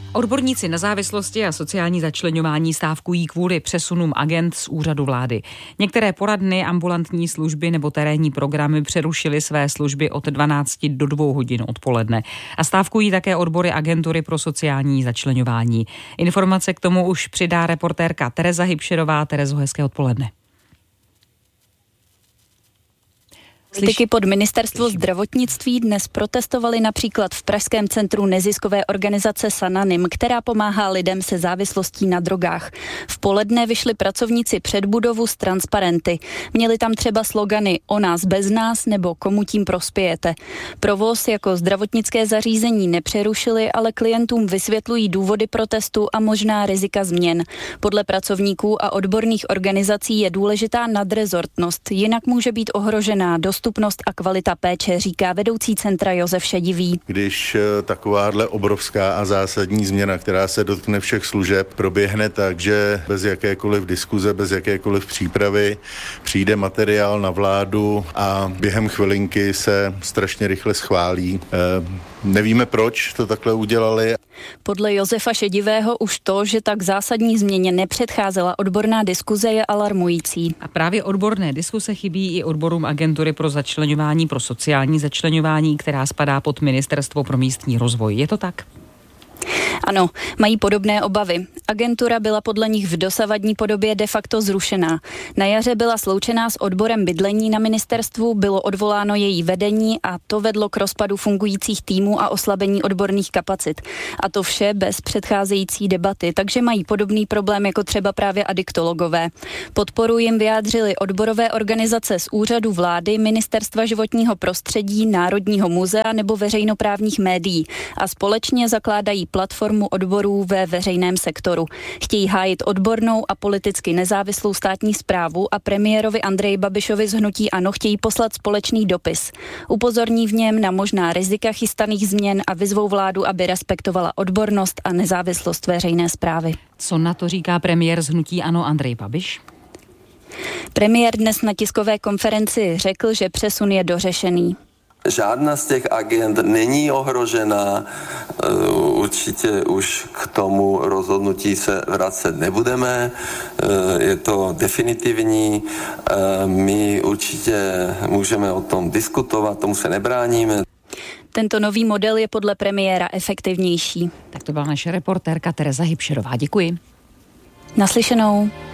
Odborníci na závislosti a sociální začleňování stávkují kvůli přesunům agent z úřadu vlády. Některé poradny, ambulantní služby nebo terénní programy přerušily své služby od 12 do 2 hodin odpoledne. A stávkují také odbory agentury pro sociální začleňování. Informace k tomu už přidá reportérka Tereza Hybšerová. Terezo, hezké odpoledne. Politiky pod ministerstvo zdravotnictví dnes protestovali například v pražském centru neziskové organizace Sananim, která pomáhá lidem se závislostí na drogách. V poledne vyšli pracovníci před budovu s transparenty. Měli tam třeba slogany "O nás bez nás" nebo "Komu tím prospějete". Provoz jako zdravotnické zařízení nepřerušili, ale klientům vysvětlují důvody protestu a možná rizika změn. Podle pracovníků a odborných organizací je důležitá nadrezortnost, jinak může být ohrožená dostupnost a kvalita péče, říká vedoucí centra Josef Šedivý. Když takováhle obrovská a zásadní změna, která se dotkne všech služeb, proběhne tak, že bez jakékoliv diskuze, bez jakékoliv přípravy přijde materiál na vládu a během chvilinky se strašně rychle schválí. Nevíme, proč to takhle udělali. Podle Josefa Šedivého už to, že tak zásadní změně nepředcházela odborná diskuze, je alarmující. A právě odborné diskuse chybí i odborům agentury pro začleňování, pro sociální začleňování, která spadá pod Ministerstvo pro místní rozvoj. Je to tak? Ano, mají podobné obavy. Agentura byla podle nich v dosavadní podobě de facto zrušená. Na jaře byla sloučená s odborem bydlení na ministerstvu, bylo odvoláno její vedení a to vedlo k rozpadu fungujících týmů a oslabení odborných kapacit. A to vše bez předcházející debaty, takže mají podobný problém jako třeba právě adiktologové. Podporu jim vyjádřili odborové organizace z úřadu vlády, Ministerstva životního prostředí, Národního muzea nebo veřejnoprávních médií a společně zakládají platformu odborů ve veřejném sektoru. Chtějí hájit odbornou a politicky nezávislou státní správu a premiérovi Andreji Babišovi z hnutí ANO chtějí poslat společný dopis. Upozorní v něm na možná rizika chystaných změn a vyzvou vládu, aby respektovala odbornost a nezávislost veřejné správy. Co na to říká premiér z hnutí ANO Andrej Babiš? Premiér dnes na tiskové konferenci řekl, že přesun je dořešený. Žádná z těch agent není ohrožena, určitě už k tomu rozhodnutí se vracet nebudeme, je to definitivní, my určitě můžeme o tom diskutovat, tomu se nebráníme. Tento nový model je podle premiéra efektivnější. Tak to byla naše reportérka Tereza Hybšerová. Děkuji. Naslyšenou.